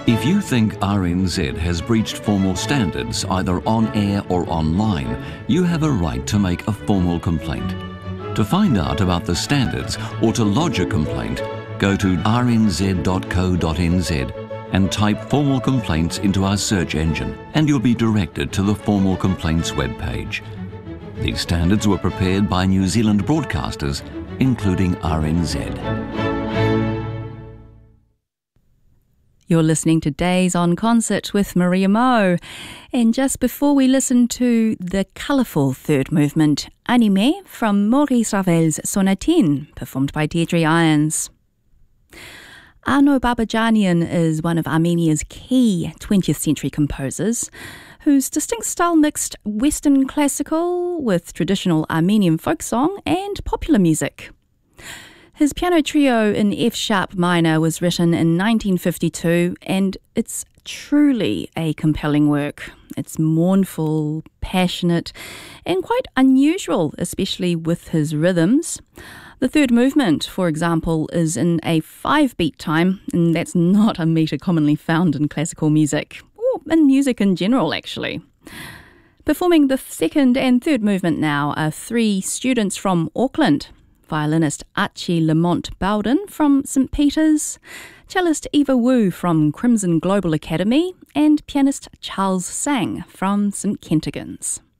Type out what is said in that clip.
If you think RNZ has breached formal standards either on air or online, you have a right to make a formal complaint. To find out about the standards or to lodge a complaint, go to rnz.co.nz and type formal complaints into our search engine, and you'll be directed to the formal complaints webpage. These standards were prepared by New Zealand broadcasters, including RNZ. You're listening to Days on Concert with Maria Mo. And just before we listen to the colourful third movement, Anime, from Maurice Ravel's Sonatine, performed by Deirdre Irons. Arno Babajanian is one of Armenia's key 20th century composers, whose distinct style mixed Western classical with traditional Armenian folk song and popular music. His piano trio in F-sharp minor was written in 1952, and it's truly a compelling work. It's mournful, passionate, and quite unusual, especially with his rhythms. The third movement, for example, is in a 5-beat time, and that's not a metre commonly found in classical music, or in music in general, actually. Performing the second and third movement now are 3 students from Auckland: violinist Archie Lamont Bowden from St Peter's, cellist Eva Wu from Crimson Global Academy, and pianist Charles Sang from St Kentigern's.